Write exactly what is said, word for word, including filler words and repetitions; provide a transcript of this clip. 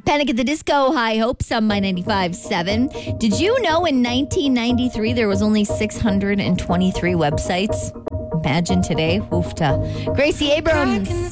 Panic at the Disco, High Hopes on My ninety-five point seven. Did you know in nineteen ninety-three there was only six hundred twenty-three websites? Imagine today. Oofta. Gracie Abrams.